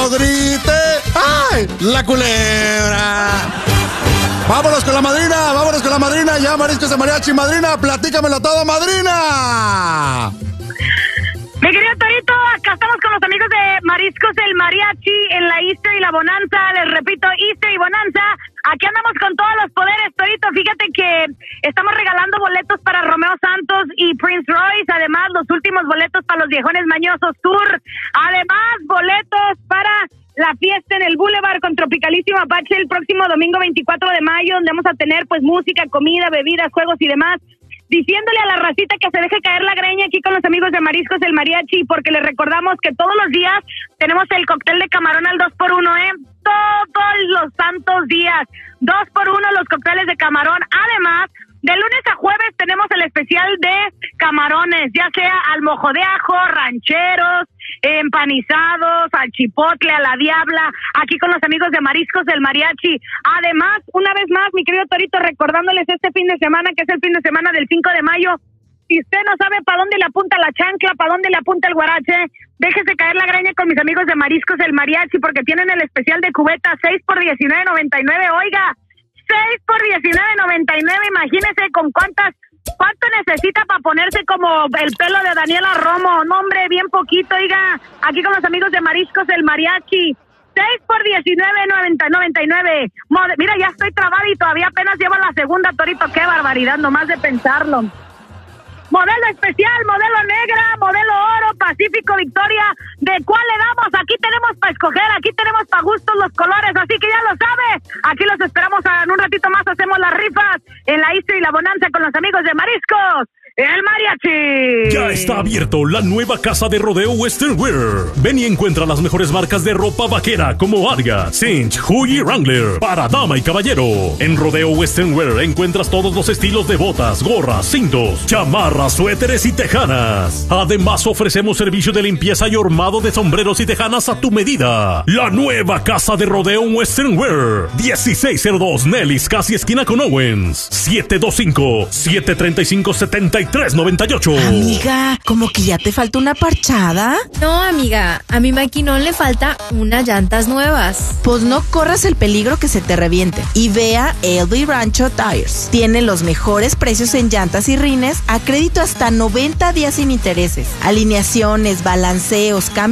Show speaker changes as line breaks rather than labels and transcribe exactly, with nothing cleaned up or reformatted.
no grite. ¡Ay! La culebra. Vámonos con la madrina, vámonos con la madrina. Ya, Mariscos de Mariachi, madrina, platícamelo todo, madrina.
Mi querido Torito, acá estamos con los amigos de Mariscos el Mariachi en la Easter y la Bonanza. Les repito, Easter y Bonanza. Aquí andamos con todos los poderes, Torito. Fíjate que estamos regalando boletos para Romeo Santos y Prince Royce. Además, los últimos boletos para los Viejones Mañosos Tour. Además, boletos para la fiesta en el Boulevard con Tropicalísimo Apache el próximo domingo veinticuatro de mayo, donde vamos a tener pues música, comida, bebidas, juegos y demás. Diciéndole a la racita que se deje caer la greña aquí con los amigos de Mariscos el Mariachi, porque les recordamos que todos los días tenemos el cóctel de camarón al dos por uno, ¿eh? Todos los santos días, dos por uno los cócteles de camarón. Además, de lunes a jueves tenemos el especial de camarones, ya sea al mojo de ajo, rancheros, empanizados, al chipotle, a la diabla, aquí con los amigos de Mariscos del Mariachi. Además, una vez más, mi querido Torito, recordándoles este fin de semana, que es el fin de semana del cinco de mayo, si usted no sabe para dónde le apunta la chancla, para dónde le apunta el guarache, déjese caer la greña con mis amigos de Mariscos del Mariachi, porque tienen el especial de cubeta seis por diecinueve noventa y nueve, oiga, seis por diecinueve noventa y nueve, imagínese con cuántas, cuánto necesita para ponerse como el pelo de Daniela Romo. No, hombre, bien poquito, oiga, aquí con los amigos de Mariscos del Mariachi, seis por diecinueve noventa y nueve. Mode- Mira, ya estoy trabada y todavía apenas llevo la segunda, Torito, qué barbaridad, nomás de pensarlo. Modelo especial, modelo negra, modelo oro, Pacífico, Victoria. ¿De cuál le damos? Aquí tenemos para escoger, aquí tenemos para gustos los colores, así que ya lo sabe. Aquí los esperamos en un ratito más, hacemos las rifas en la Easter y la Bonanza con los amigos de Mariscos el Mariachi.
Ya está abierto la nueva casa de rodeo Western Wear. Ven y encuentra las mejores marcas de ropa vaquera como Arga, Cinch, Huey y Wrangler para dama y caballero. En Rodeo Western Wear encuentras todos los estilos de botas, gorras, cintos, chamarras, suéteres y tejanas. Además ofrecemos servicio de limpieza y hormado de sombreros y tejanas a tu medida. La nueva casa de rodeo Western Wear, dieciséis cero dos Nellis, casi esquina con Owens, siete dos cinco, siete tres cinco, siete tres nueve ocho.
Amiga, ¿como que ya te falta una parchada?
No, amiga, a mi maquinón le falta unas llantas nuevas.
Pues no corras el peligro que se te reviente y ve a L B Rancho Tires. Tiene los mejores precios en llantas y rines a crédito hasta noventa días sin intereses. Alineaciones, balanceos, cambios